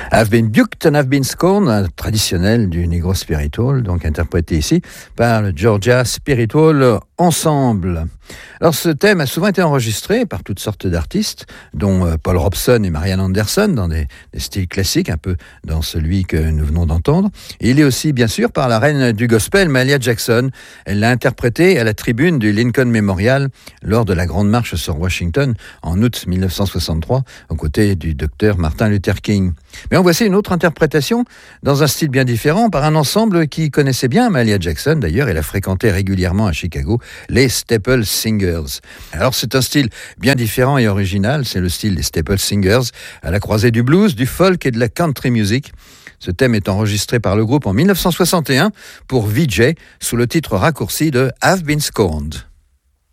I've been buked and I've been scorned, traditionnel du Negro Spiritual, donc interprété ici par le Georgia Spiritual Ensemble. Alors ce thème a souvent été enregistré par toutes sortes d'artistes, dont Paul Robeson et Marian Anderson, dans des styles classiques, un peu dans celui que nous venons d'entendre. Et il est aussi, bien sûr, par la reine du gospel, Mahalia Jackson. Elle l'a interprété à la tribune du Lincoln Memorial lors de la Grande Marche sur Washington en août 1963, aux côtés du docteur Martin Luther King. Mais en voici une autre interprétation, dans un style bien différent, par un ensemble qui connaissait bien Mahalia Jackson. D'ailleurs, elle a fréquenté régulièrement à Chicago les Staple Singers. Alors c'est un style bien différent et original, c'est le style des Staple Singers, à la croisée du blues, du folk et de la country music. Ce thème est enregistré par le groupe en 1961 pour VJ, sous le titre raccourci de I've Been Scorned.